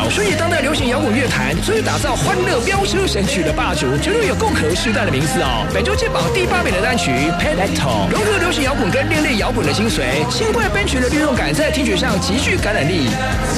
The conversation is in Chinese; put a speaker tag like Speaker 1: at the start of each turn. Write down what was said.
Speaker 1: 所以当代流行摇滚乐坛所以打造欢乐飙车神曲的霸主，绝对有够合适代的名字哦。本周接榜第8名的单曲 Petal， 融合流行摇滚跟另类摇滚的精髓，轻快奔驰的律动感在听觉上极具感染力。